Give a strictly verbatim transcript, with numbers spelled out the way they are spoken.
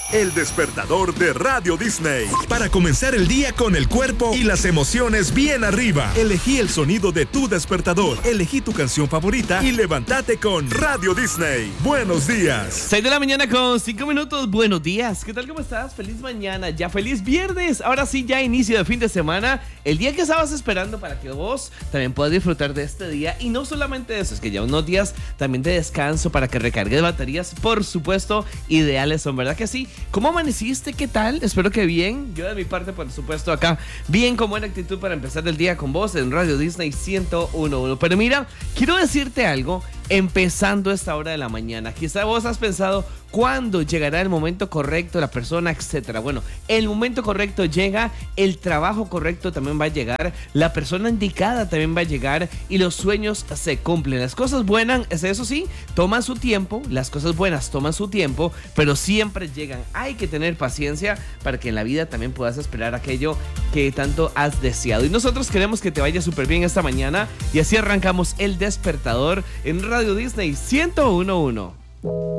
El despertador de Radio Disney. Para comenzar el día con el cuerpo y las emociones bien arriba. Elegí el sonido de tu despertador. Elegí tu canción favorita y levántate con Radio Disney. Buenos días. seis de la mañana con cinco minutos. Buenos días. ¿Qué tal? ¿Cómo estás? Feliz mañana. Ya feliz viernes. Ahora sí, ya inicio de fin de semana. El día que estabas esperando para que vos también puedas disfrutar de este día. Y no solamente eso, es que ya unos días también de descanso para que recargues baterías, por supuesto, ideales son, ¿verdad que sí? ¿Cómo amaneciste? ¿Qué tal? Espero que bien. Yo de mi parte, por supuesto, acá bien, con buena actitud para empezar el día con vos en Radio Disney ciento uno punto uno. Pero mira, quiero decirte algo empezando esta hora de la mañana. Quizá vos has pensado cuándo llegará el momento correcto, la persona, etcétera. Bueno, el momento correcto llega, el trabajo correcto también va a llegar, la persona indicada también va a llegar y los sueños se cumplen. Las cosas buenas, eso sí, toman su tiempo, las cosas buenas toman su tiempo, pero siempre llegan. Hay que tener paciencia para que en la vida también puedas esperar aquello que tanto has deseado. Y nosotros queremos que te vaya súper bien esta mañana y así arrancamos el despertador en Radio Disney ciento uno punto uno.